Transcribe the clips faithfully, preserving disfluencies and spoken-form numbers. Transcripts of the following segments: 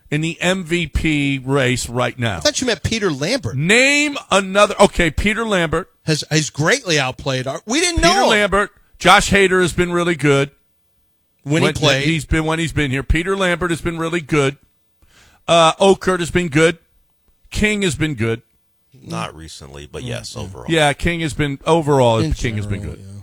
in the M V P race right now? I thought you meant Peter Lambert. Name another. Okay, Peter Lambert has has greatly outplayed. Our, we didn't know Peter him. Lambert. Josh Hader has been really good when, when he played. He's been when he's been here. Peter Lambert has been really good. Uh, Okert has been good. King has been good. Not recently, but yes, overall. Yeah, King has been overall. In King general, has been good. Yeah.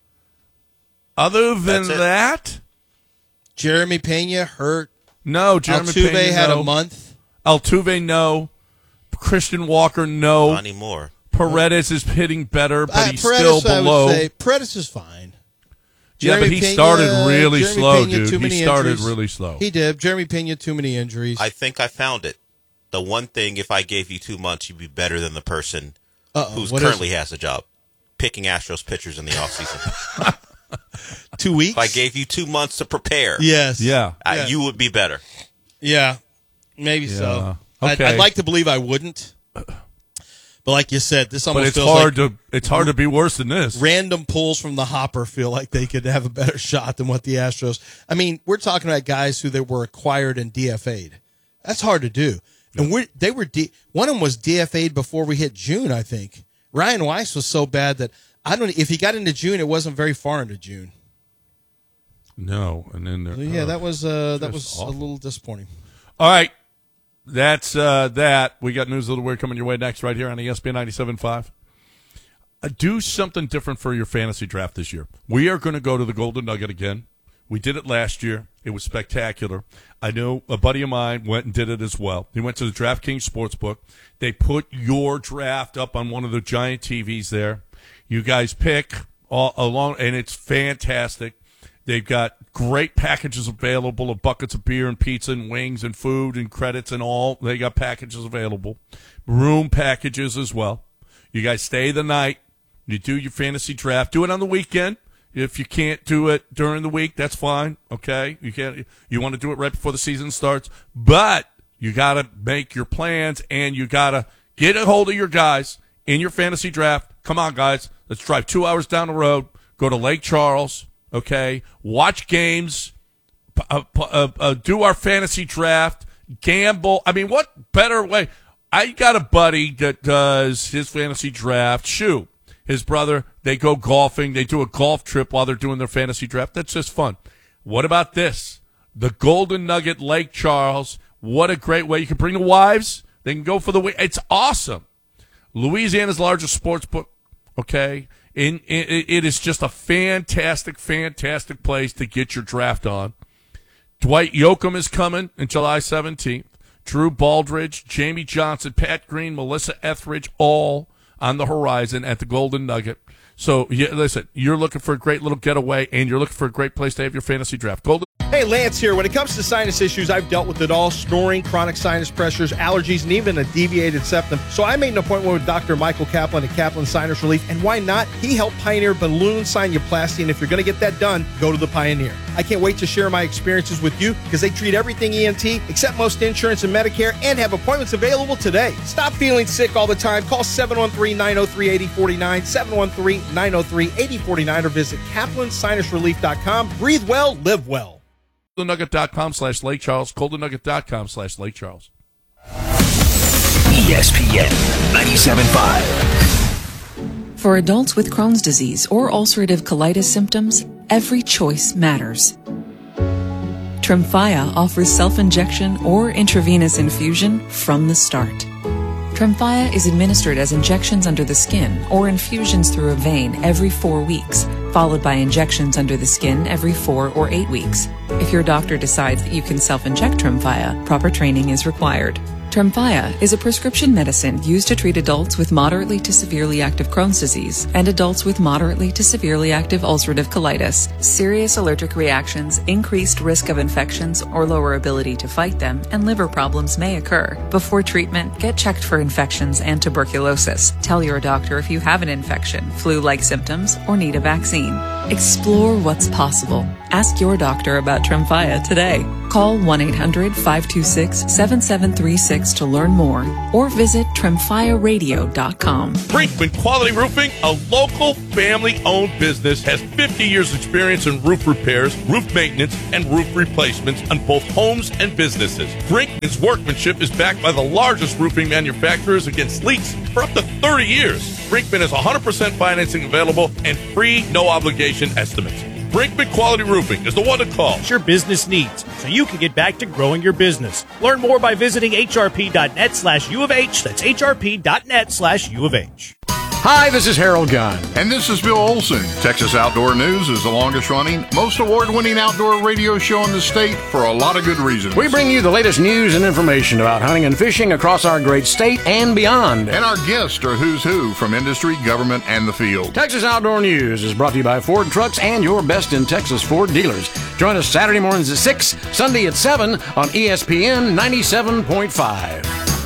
Other than that, Jeremy Pena hurt. No, Jeremy Altuve Pena, had no. a month. Altuve, no. Christian Walker, no. Not anymore. Paredes is hitting better, but Uh, he's Paredes, still I below. would say Paredes is fine. Yeah, Jeremy but he Pena, started really Jeremy slow, Pena, dude. Too He many started injuries. really slow. He did. Jeremy Pena, too many injuries. I think I found it. The one thing, if I gave you two months, you'd be better than the person Uh-oh, who's what currently has a job. Picking Astros pitchers in the offseason. Two weeks? If I gave you two months to prepare, Yes. Yeah. uh, Yeah. you would be better. Yeah. Maybe Yeah. so. Okay. I'd, I'd like to believe I wouldn't. But like you said, this almost But it's feels hard like to it's hard to be worse than this. random pulls from the hopper feel like they could have a better shot than what the Astros. I mean, we're talking about guys who they were acquired and D F A'd. That's hard to do. And we're, they were D, one of them was D F A'd before we hit June, I think. Ryan Weiss was so bad that I don't. If he got into June, it wasn't very far into June. No, and then there, So yeah, uh, that was uh, that just was awful. a little disappointing. All right. That's uh, that. We got News of the Weird coming your way next right here on E S P N ninety-seven point five. Uh, do something different for your fantasy draft this year. We are going to go to the Golden Nugget again. We did it last year. It was spectacular. I know a buddy of mine went and did it as well. He went to the DraftKings Sportsbook. They put your draft up on one of the giant T Vs there. You guys pick all along, and it's fantastic. They've got great packages available of buckets of beer and pizza and wings and food and credits and all. They got packages available. Room packages as well. You guys stay the night. You do your fantasy draft. Do it on the weekend. If you can't do it during the week, that's fine. Okay? You can't you want to do it right before the season starts. But you got to make your plans, and you got to get a hold of your guys in your fantasy draft. Come on, guys. Let's drive two hours down the road. Go to Lake Charles. Okay, watch games, uh, uh, uh, do our fantasy draft, gamble. I mean, what better way? I got a buddy that does his fantasy draft. Shoot, his brother, they go golfing. They do a golf trip while they're doing their fantasy draft. That's just fun. What about this? The Golden Nugget Lake Charles. What a great way. You can bring the wives. They can go for the week. It's awesome. Louisiana's largest sports book, okay? In, in, it is just a fantastic, fantastic place to get your draft on. Dwight Yoakam is coming on July seventeenth. Drew Baldridge, Jamie Johnson, Pat Green, Melissa Etheridge, all on the horizon at the Golden Nugget. So, yeah, listen, you're looking for a great little getaway, and you're looking for a great place to have your fantasy draft. Golden. Hey, Lance here. When it comes to sinus issues, I've dealt with it all. Snoring, chronic sinus pressures, allergies, and even a deviated septum. So I made an appointment with Doctor Michael Kaplan at Kaplan Sinus Relief. And why not? He helped pioneer balloon sinuplasty. And if you're going to get that done, go to the Pioneer. I can't wait to share my experiences with you because they treat everything E N T, accept most insurance and Medicare, and have appointments available today. Stop feeling sick all the time. Call seven one three, nine oh three, eight oh four nine, seven one three, nine oh three, eight oh four nine, or visit kaplan sinus relief dot com. Breathe well, live well. GoldenNugget.com slash Lake Charles. GoldenNugget.com slash Lake Charles. E S P N ninety-seven point five. For adults with Crohn's disease or ulcerative colitis symptoms, every choice matters. Tremfya offers self-injection or intravenous infusion from the start. Tremfya is administered as injections under the skin or infusions through a vein every four weeks, followed by injections under the skin every four or eight weeks. If your doctor decides that you can self-inject Tremfya, proper training is required. Tremfya is a prescription medicine used to treat adults with moderately to severely active Crohn's disease and adults with moderately to severely active ulcerative colitis. Serious allergic reactions, increased risk of infections or lower ability to fight them, and liver problems may occur. Before treatment, get checked for infections and tuberculosis. Tell your doctor if you have an infection, flu-like symptoms, or need a vaccine. Explore what's possible. Ask your doctor about Tremfya today. Call one eight hundred five two six seven seven three six to learn more or visit tremfya radio dot com. Brinkman Quality Roofing, a local family-owned business, has fifty years experience in roof repairs, roof maintenance, and roof replacements on both homes and businesses. Brinkman's workmanship is backed by the largest roofing manufacturers against leaks for up to thirty years. Brinkman has one hundred percent financing available and free, no-obligation estimates. Brinkman Quality Roofing is the one to call. Your business needs, so you can get back to growing your business. Learn more by visiting hrp.net slash U of H. That's hrp.net slash U of H. Hi, this is Harold Gunn. And this is Bill Olson. Texas Outdoor News is the longest running, most award-winning outdoor radio show in the state for a lot of good reasons. We bring you the latest news and information about hunting and fishing across our great state and beyond. And our guests are who's who from industry, government, and the field. Texas Outdoor News is brought to you by Ford Trucks and your best in Texas Ford dealers. Join us Saturday mornings at six, Sunday at seven on E S P N ninety-seven point five.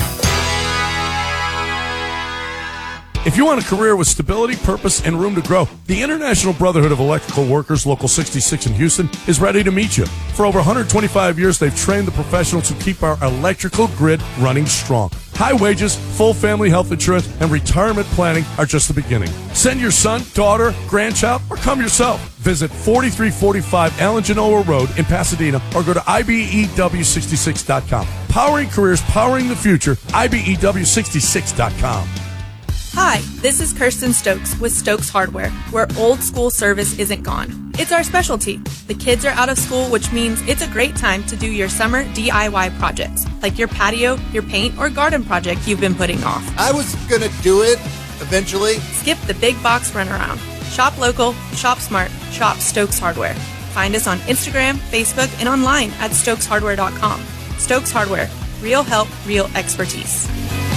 If you want a career with stability, purpose, and room to grow, the International Brotherhood of Electrical Workers, Local sixty-six in Houston, is ready to meet you. For over one hundred twenty-five years, they've trained the professionals who keep our electrical grid running strong. High wages, full family health insurance, and retirement planning are just the beginning. Send your son, daughter, grandchild, or come yourself. Visit forty-three forty-five Alan Genoa Road in Pasadena or go to I B E W sixty-six dot com. Powering careers, powering the future, I B E W sixty-six dot com. Hi, this is Kirsten Stokes with Stokes Hardware, where old school service isn't gone. It's our specialty. The kids are out of school, which means it's a great time to do your summer D I Y projects, like your patio, your paint, or garden project you've been putting off. I was going to do it eventually. Skip the big box runaround. Shop local, shop smart, shop Stokes Hardware. Find us on Instagram, Facebook, and online at stokes hardware dot com. Stokes Hardware. Real help, real expertise.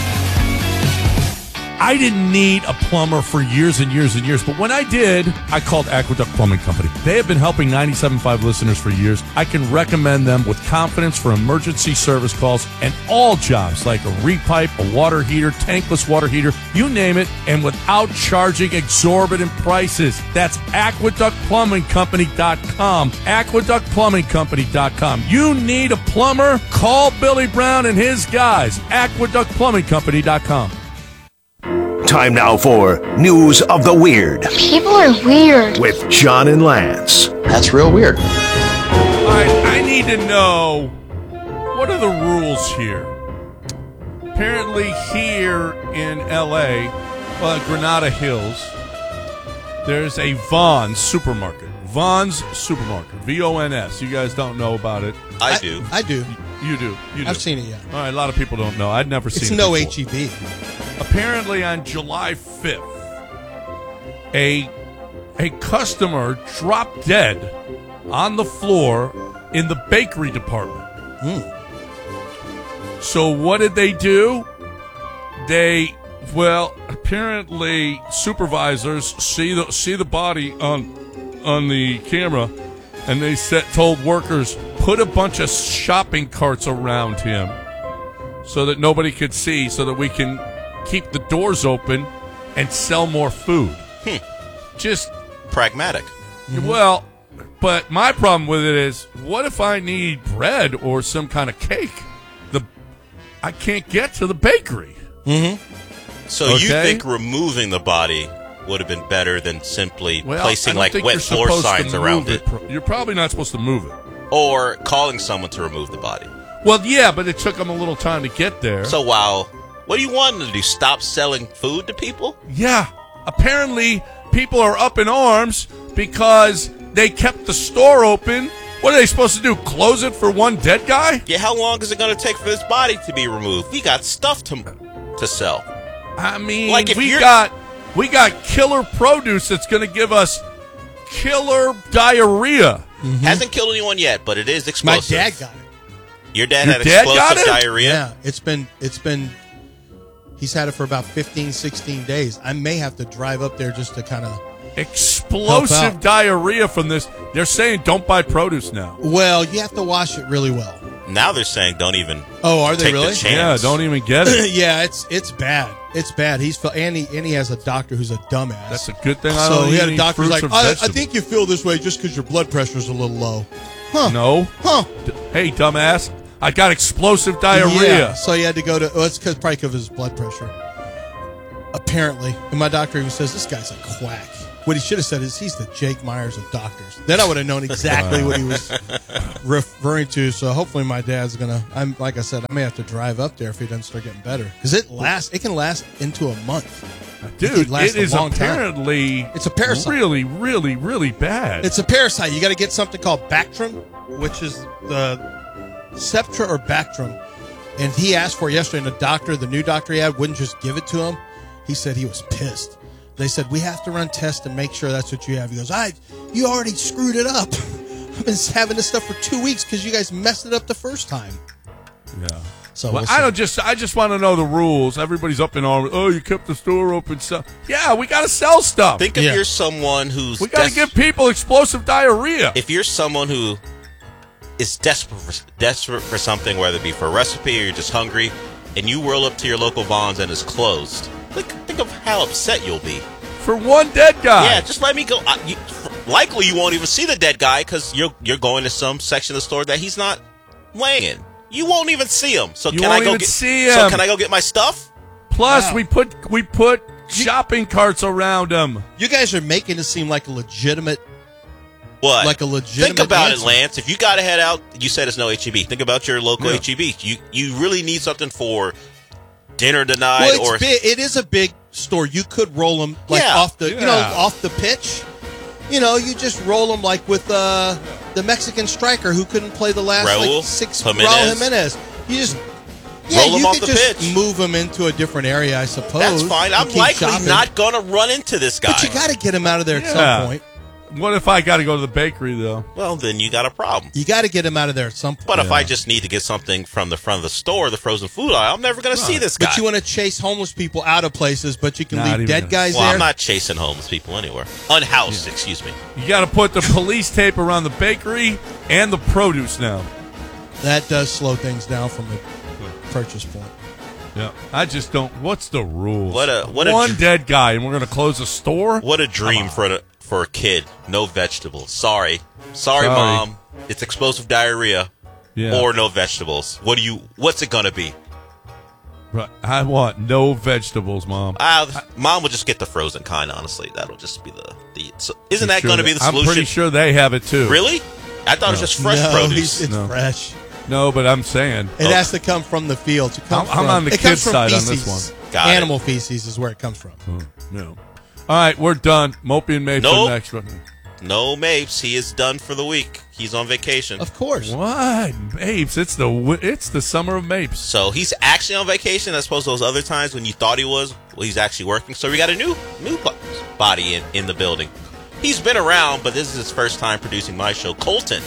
I didn't need a plumber for years and years and years, but when I did, I called Aqueduct Plumbing Company. They have been helping ninety-seven point five listeners for years. I can recommend them with confidence for emergency service calls and all jobs like a repipe, a water heater, tankless water heater, you name it, and without charging exorbitant prices. That's aqueduct plumbing company dot com. aqueduct plumbing company dot com. You need a plumber? Call Billy Brown and his guys. aqueduct plumbing company dot com. Time now for News of the Weird. People are weird. With John and Lance. That's real weird. All right, I need to know, what are the rules here? Apparently here in L A, well, Granada Hills, there's a Vons supermarket. Vons supermarket. V O N S. You guys don't know about it. I, I do. I do. You do. You do. I've seen it, yeah. All right, a lot of people don't know. I'd never seen It's it no before. H E B. Apparently on July fifth, a a customer dropped dead on the floor in the bakery department. Mm. So what did they do? They, well, apparently supervisors see the see the body on on the camera, and they set, told workers, put a bunch of shopping carts around him so that nobody could see, so that we can keep the doors open and sell more food. Hmm. Just pragmatic. Mm-hmm. Well, but my problem with it is, what if I need bread or some kind of cake? The I can't get to the bakery. Mm-hmm. So Okay. you think removing the body would have been better than simply Well, placing I don't like think wet you're floor supposed to signs around move it, pro- You're probably not supposed to move it. or calling someone to remove the body? Well, yeah, but it took them a little time to get there. So while what do you want them to do? Stop selling food to people? Yeah. Apparently, people are up in arms because they kept the store open. What are they supposed to do? Close it for one dead guy? Yeah, how long is it going to take for this body to be removed? We got stuff to to sell. I mean, Like if we you're- got we got killer produce that's going to give us killer diarrhea. Mm-hmm. Hasn't killed anyone yet, but it is My explosive. dad got it. Your dad Your had dad got explosive it? diarrhea? Yeah, it's been it's been he's had it for about fifteen, sixteen days. I may have to drive up there just to kind of Explosive Help out. diarrhea from this. They're saying don't buy produce now. Well, you have to wash it really well. Now they're saying don't even. Oh, are they take really? The chance. Yeah, don't even get it. Yeah, it's it's bad. It's bad. He's and he, and he has a doctor who's a dumbass. That's a good thing. I so don't he eat had a any doctor who's fruits like, or I, I vegetables." think you feel this way just because your blood pressure's a little low. Huh? No. Huh? D- Hey, dumbass! I got explosive diarrhea. Yeah, so he had to go to. Well, it's cause, probably because of his blood pressure. Apparently, and my doctor even says this guy's a quack. What he should have said is he's the Jake Myers of doctors. Then I would have known exactly what he was referring to. So hopefully my dad's gonna. I'm like I said, I may have to drive up there if he doesn't start getting better because it lasts. It can last into a month. Dude, could last it a is long time. apparently It's a parasite. really, really, really bad. It's a parasite. You got to get something called Bactrim, which is the Septra or Bactrim. And he asked for it yesterday, and the doctor, the new doctor he had, wouldn't just give it to him. He said he was pissed. They said, we have to run tests and make sure that's what you have. He goes, I, you already screwed it up. I've been having this stuff for two weeks because you guys messed it up the first time. Yeah. So well, we'll I see. don't just. I just want to know the rules. Everybody's up in arms. Oh, you kept the store open. So yeah, we got to sell stuff. Think if Yeah. you're someone who's we got to des- give people explosive diarrhea. if you're someone who is desperate for, desperate for something, whether it be for a recipe or you're just hungry, and you roll up to your local Vons and it's closed, think, think of how upset you'll be. For one dead guy. Yeah, just let me go. I, you, likely you won't even see the dead guy because you're you're going to some section of the store that he's not laying in. You won't even see him. So You can won't I go even get? see So him. can I go get my stuff? Plus, Wow. we put we put shopping carts around them. You guys are making it seem like a legitimate, What? like a legitimate Think about answer. it, Lance. If you got to head out, you said it's no H E B. Think about your local Yeah. H E B. You you really need something for dinner tonight Well, it's or big, it is a big store. You could roll them like Yeah. off the, you know, Yeah. off the pitch. You know, you just roll them like with uh, the Mexican striker who couldn't play the last Raul like six. Jimenez. Raul Jimenez. You just yeah, Roll 'em you off could the just pitch. move them into a different area, I suppose. that's fine. I'm and keep likely shopping. not going to run into this guy. But you got to get him out of there at Yeah. some point. What if I got to go to the bakery though? well, then you got a problem. You got to get him out of there at some point. But if Yeah. I just need to get something from the front of the store, the frozen food aisle, I'm never going to see this guy. But you want to chase homeless people out of places, but you can Not leave even dead gonna- guys well, there. I'm not chasing homeless people anywhere. Unhoused, excuse me. You got to put the police tape around the bakery and the produce now. That does slow things down from a purchase point. Yeah, I just don't. What's the rules? What a- what a one dr- dead guy, and we're going to close a store. What a dream for a, for a kid. No vegetables. Sorry. Sorry, Sorry. Mom. It's explosive diarrhea Yeah. or no vegetables. What do you? What's it going to be? Right. I want no vegetables, Mom. Uh, Mom will just get the frozen kind, honestly. That'll just be the... the so isn't that Sure going to be the solution? I'm pretty sure they have it too. Really? I thought it was just fresh no, produce. he's- it's No. fresh. No, but I'm saying It Oh. has to come from the fields. It comes I'm- I'm from, on the it comes kid's from side on feces. this one. Got it. Animal feces is where it comes from. no. All right, we're done. Mopey and Mapes Nope. are next one. No Mapes. He is done for the week. He's on vacation. Of course. What, Mapes? It's the wi- it's the summer of Mapes. So he's actually on vacation as opposed to those other times when you thought he was. Well, he's actually working. So we got a new new bo- body in, in the building. He's been around, but this is his first time producing my show. Colton.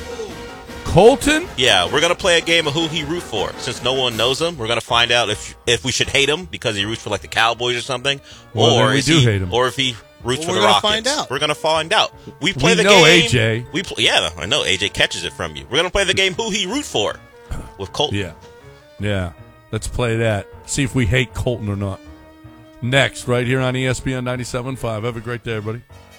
Colton? Yeah, we're gonna play a game of who he root for. Since no one knows him, we're gonna find out if if we should hate him because he roots for like the Cowboys or something, Well, or then we is do he, hate him. or if he roots Well, for we're the gonna Rockets. find out. We're gonna find out. We play We the know game. A J. We pl- yeah, I know A J catches it from you. We're gonna play the game who he root for with Colton. Yeah. Yeah. Let's play that. See if we hate Colton or not. Next, right here on E S P N ninety-seven point five. Have a great day, everybody.